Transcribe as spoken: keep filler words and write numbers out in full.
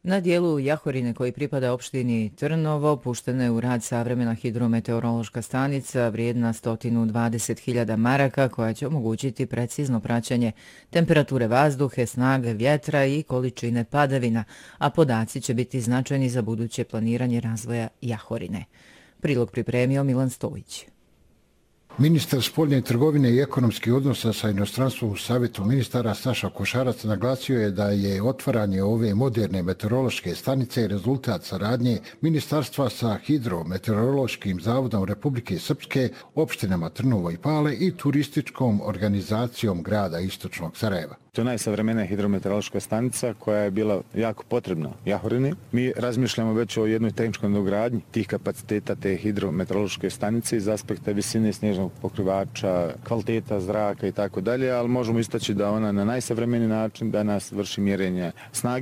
Na dijelu Jahorine koji pripada opštini Trnovo puštena je u rad savremena hidrometeorološka stanica vrijedna sto dvadeset hiljada maraka koja će omogućiti precizno praćenje temperature vazduhe, snage vjetra i količine padavina, a podaci će biti značajni za buduće planiranje razvoja Jahorine. Prilog pripremio Milan Stojić. Ministar spoljne trgovine i ekonomskih odnosa sa inostranstvom u Savjetu ministara Saša Košarac naglasio je da je otvaranje ove moderne meteorološke stanice rezultat saradnje ministarstva sa Hidrometeorološkim zavodom Republike Srpske, opštinama Trnovo i Pale i turističkom organizacijom grada Istočnog Sarajeva. To je najsavremenija hidrometeorološka stanica koja je bila jako potrebna Jahorini. Mi razmišljamo već o jednoj tehničkoj dogradnji tih kapaciteta te hidrometeorološke stanice iz aspekta visine snježnog pokrivača, kvaliteta zraka i tako dalje, ali možemo istaći da ona na najsavremeniji način danas vrši mjerenje snage